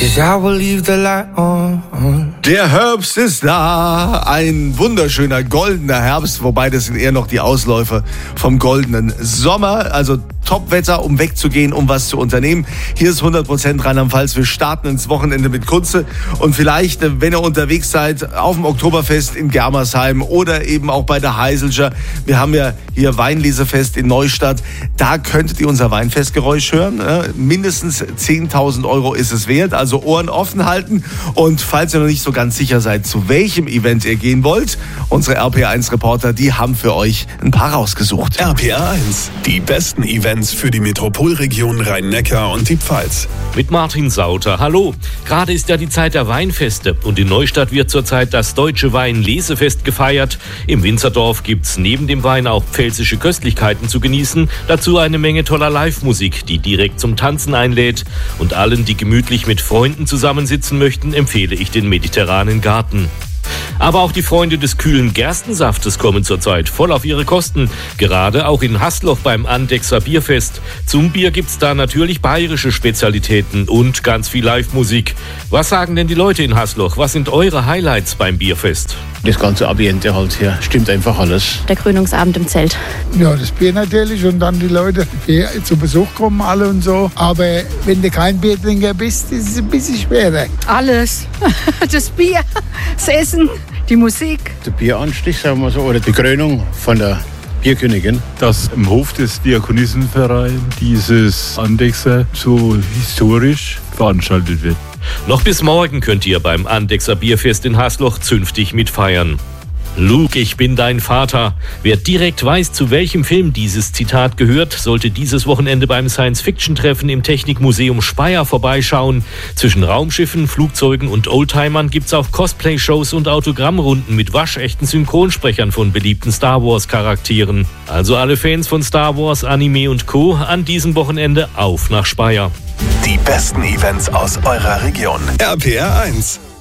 'cause I will leave the light on. Der Herbst ist da. Ein wunderschöner goldener Herbst, wobei das sind eher noch die Ausläufer vom goldenen Sommer. Also Top-Wetter, um wegzugehen, um was zu unternehmen. Hier ist 100% Rheinland-Pfalz. Wir starten ins Wochenende mit Kunze. Und vielleicht, wenn ihr unterwegs seid, auf dem Oktoberfest in Germersheim oder eben auch bei der Heiselscher. Wir haben ja hier Weinlesefest in Neustadt. Da könntet ihr unser Weinfestgeräusch hören. Mindestens 10.000 Euro ist es wert. Also Ohren offen halten. Und falls ihr noch nicht so ganz sicher seid, zu welchem Event ihr gehen wollt, unsere RPR1-Reporter, die haben für euch ein paar rausgesucht. RPR1, die besten Events für die Metropolregion Rhein-Neckar und die Pfalz. Mit Martin Sauter. Hallo. Gerade ist ja die Zeit der Weinfeste und in Neustadt wird zurzeit das Deutsche Weinlesefest gefeiert. Im Winzerdorf gibt's neben dem Wein auch pfälzische Köstlichkeiten zu genießen. Dazu eine Menge toller Live-Musik, die direkt zum Tanzen einlädt. Und allen, die gemütlich mit Freunden zusammensitzen möchten, empfehle ich den mediterranen Garten. Aber auch die Freunde des kühlen Gerstensaftes kommen zurzeit voll auf ihre Kosten. Gerade auch in Hasloch beim Andechser Bierfest. Zum Bier gibt's da natürlich bayerische Spezialitäten und ganz viel Live-Musik. Was sagen denn die Leute in Hasloch? Was sind eure Highlights beim Bierfest? Das ganze Ambiente halt hier, stimmt einfach alles. Der Krönungsabend im Zelt. Ja, das Bier natürlich und dann die Leute, die zu Besuch kommen alle und so. Aber wenn du kein Biertrinker bist, ist es ein bisschen schwerer. Alles. Das Bier, das Essen, die Musik. Der Bieranstich, sagen wir so, oder die Krönung von der Bierkönigin. Dass im Hof des Diakonissenvereins dieses Andechser so historisch veranstaltet wird. Noch bis morgen könnt ihr beim Andechser Bierfest in Hasloch zünftig mitfeiern. Luke, ich bin dein Vater. Wer direkt weiß, zu welchem Film dieses Zitat gehört, sollte dieses Wochenende beim Science-Fiction-Treffen im Technikmuseum Speyer vorbeischauen. Zwischen Raumschiffen, Flugzeugen und Oldtimern gibt's auch Cosplay-Shows und Autogrammrunden mit waschechten Synchronsprechern von beliebten Star-Wars-Charakteren. Also alle Fans von Star Wars, Anime und Co. an diesem Wochenende auf nach Speyer. Die besten Events aus eurer Region. RPR1.